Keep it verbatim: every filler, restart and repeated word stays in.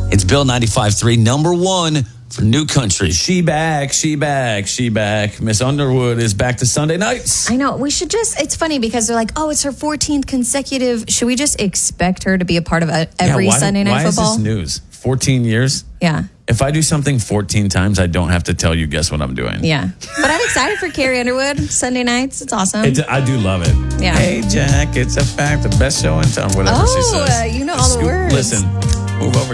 It's Bill ninety-five three, number one for New Country. She back, she back, she back. Miss Underwood is back to Sunday nights. I know. We should just, it's funny because they're like, oh, it's her fourteenth consecutive. Should we just expect her to be a part of a, every yeah, why, Sunday Night why Football? Why is this news? fourteen years? Yeah. If I do something fourteen times, I don't have to tell you, guess what I'm doing. Yeah. But I'm excited for Carrie Underwood. Sunday nights. It's awesome. It's, I do love it. Yeah. Hey, Jack, it's a fact. The best show in town. Whatever oh, she says. Uh, you know all the Scoop, words. Listen, move over.